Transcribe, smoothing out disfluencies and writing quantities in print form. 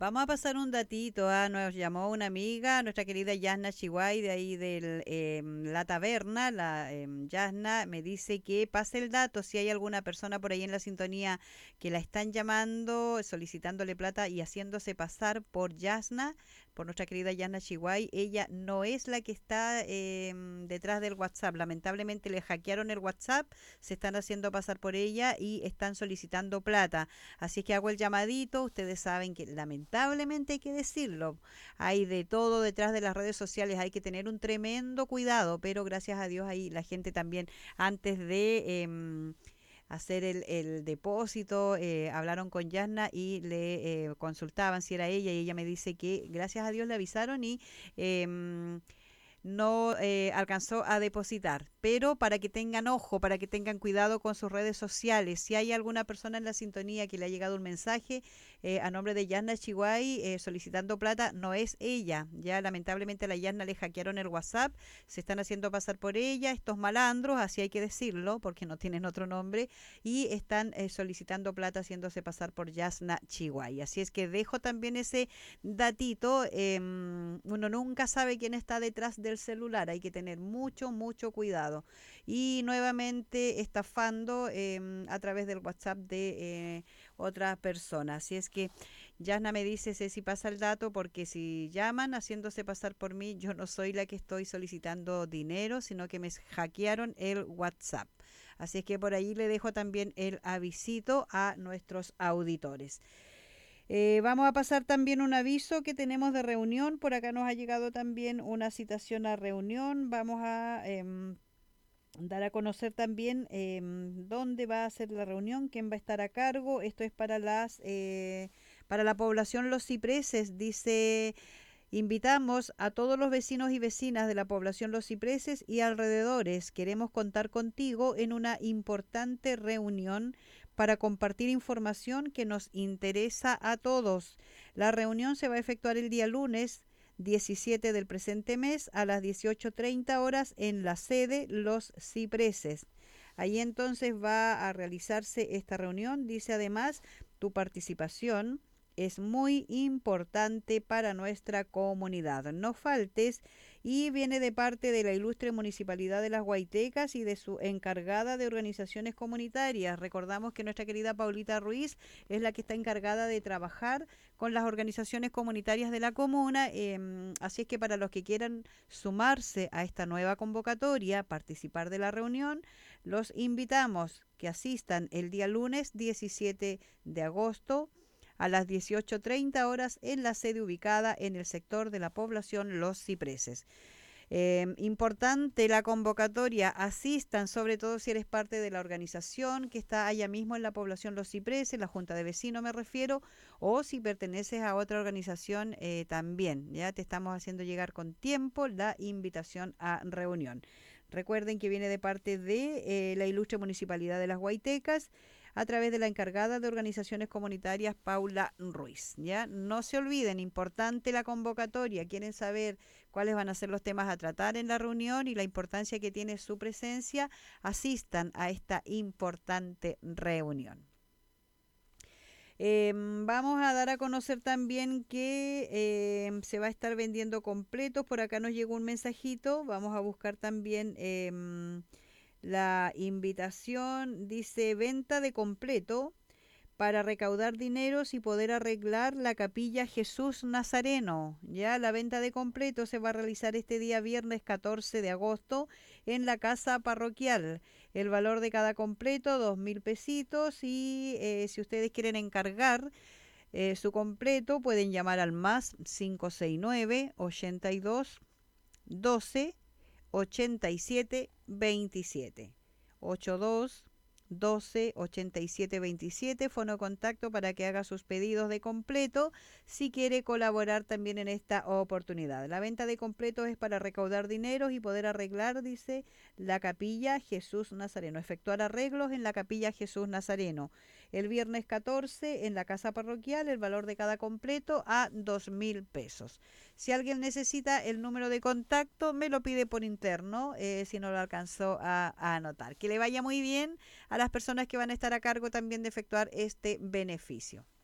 Vamos a pasar un datito. Nos llamó una amiga, nuestra querida Yasna Chihuay, de ahí de la taberna. Yasna me dice que pase el dato si hay alguna persona por ahí en la sintonía que la están llamando, solicitándole plata y haciéndose pasar por Yasna, por nuestra querida Yasna Chihuay. Ella no es la que está detrás del WhatsApp. Lamentablemente le hackearon el WhatsApp, se están haciendo pasar por ella y están solicitando plata. Así es que hago el llamadito. Ustedes saben que lamentablemente hay que decirlo. Hay de todo detrás de las redes sociales. Hay que tener un tremendo cuidado. Pero gracias a Dios ahí la gente también antes de hacer el depósito, hablaron con Yasna y le consultaban si era ella y ella me dice que gracias a Dios le avisaron y no alcanzó a depositar. Pero para que tengan ojo, para que tengan cuidado con sus redes sociales, si hay alguna persona en la sintonía que le ha llegado un mensaje a nombre de Yasna Chihuay solicitando plata, no es ella. Ya lamentablemente a la Yasna le hackearon el WhatsApp, se están haciendo pasar por ella, estos malandros, así hay que decirlo, porque no tienen otro nombre, y están solicitando plata haciéndose pasar por Yasna Chihuay. Así es que dejo también ese datito. Uno nunca sabe quién está detrás del celular, hay que tener mucho, mucho cuidado. Y nuevamente estafando a través del WhatsApp de otra persona. Así es que Yasna me dice, si pasa el dato, porque si llaman haciéndose pasar por mí, yo no soy la que estoy solicitando dinero, sino que me hackearon el WhatsApp. Así es que por ahí le dejo también el avisito a nuestros auditores. Vamos a pasar también un aviso que tenemos de reunión. Por acá nos ha llegado también una citación a reunión. Vamos a dar a conocer también dónde va a ser la reunión, quién va a estar a cargo. Esto es para la población Los Cipreses. Dice: invitamos a todos los vecinos y vecinas de la población Los Cipreses y alrededores. Queremos contar contigo en una importante reunión para compartir información que nos interesa a todos. La reunión se va a efectuar el día lunes 17 del presente mes a las 18:30 horas en la sede Los Cipreses. Ahí entonces va a realizarse esta reunión. Dice además, tu participación es muy importante para nuestra comunidad. No faltes. Y viene de parte de la ilustre Municipalidad de Las Guaitecas y de su encargada de organizaciones comunitarias. Recordamos que nuestra querida Paulita Ruiz es la que está encargada de trabajar con las organizaciones comunitarias de la comuna. Así es que para los que quieran sumarse a esta nueva convocatoria, participar de la reunión, los invitamos que asistan el día lunes 17 de agosto a las 18:30 horas en la sede ubicada en el sector de la población Los Cipreses. Importante la convocatoria, asistan, sobre todo si eres parte de la organización que está allá mismo en la población Los Cipreses, la Junta de Vecinos me refiero, o si perteneces a otra organización también. Ya te estamos haciendo llegar con tiempo la invitación a reunión. Recuerden que viene de parte de la ilustre Municipalidad de Las Guaitecas a través de la encargada de organizaciones comunitarias, Paula Ruiz. ¿Ya? No se olviden, importante la convocatoria. Quieren saber cuáles van a ser los temas a tratar en la reunión y la importancia que tiene su presencia. Asistan a esta importante reunión. Vamos a dar a conocer también que se va a estar vendiendo completos. Por acá nos llegó un mensajito. Vamos a buscar también la invitación. Dice: venta de completo para recaudar dineros y poder arreglar la capilla Jesús Nazareno. Ya la venta de completo se va a realizar este día viernes 14 de agosto en la casa parroquial. El valor de cada completo, 2.000 pesitos, y si ustedes quieren encargar su completo, pueden llamar al más 569 82 12 87 27 82 12 87 27, fono contacto para que haga sus pedidos de completo si quiere colaborar también en esta oportunidad. La venta de completos es para recaudar dinero y poder arreglar, dice, la capilla Jesús Nazareno, efectuar arreglos en la capilla Jesús Nazareno. El viernes 14 en la casa parroquial, el valor de cada completo a 2.000 pesos. Si alguien necesita el número de contacto, me lo pide por interno, si no lo alcanzó a anotar. Que le vaya muy bien a las personas que van a estar a cargo también de efectuar este beneficio.